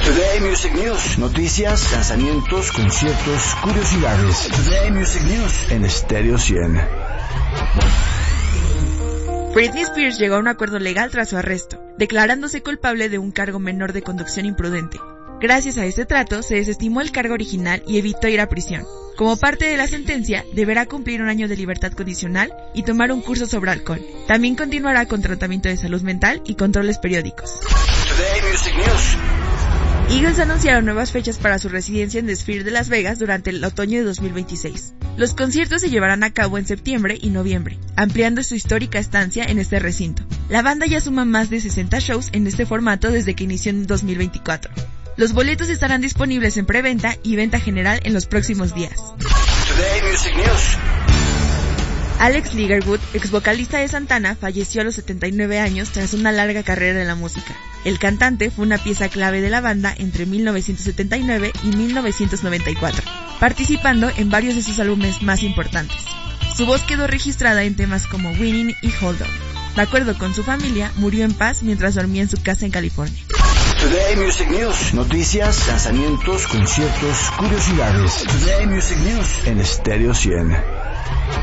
Today Music News. Noticias, lanzamientos, conciertos, curiosidades. Today Music News en Stereo 100. Britney Spears llegó a un acuerdo legal tras su arresto, declarándose culpable de un cargo menor de conducción imprudente. Gracias a este trato, se desestimó el cargo original y evitó ir a prisión. Como parte de la sentencia, deberá cumplir 1 año de libertad condicional y tomar un curso sobre alcohol. También continuará con tratamiento de salud mental y controles periódicos. Today Music News. Eagles anunciaron nuevas fechas para su residencia en The Sphere de Las Vegas durante el otoño de 2026. Los conciertos se llevarán a cabo en septiembre y noviembre, ampliando su histórica estancia en este recinto. La banda ya suma más de 60 shows en este formato desde que inició en 2024. Los boletos estarán disponibles en preventa y venta general en los próximos días. Today Music News. Alex Legerwood, ex vocalista de Santana, falleció a los 79 años tras una larga carrera en la música. El cantante fue una pieza clave de la banda entre 1979 y 1994, participando en varios de sus álbumes más importantes. Su voz quedó registrada en temas como Winning y Hold On. De acuerdo con su familia, murió en paz mientras dormía en su casa en California. Today Music News. Noticias, lanzamientos, conciertos, curiosidades. Today Music News en Stereo 100.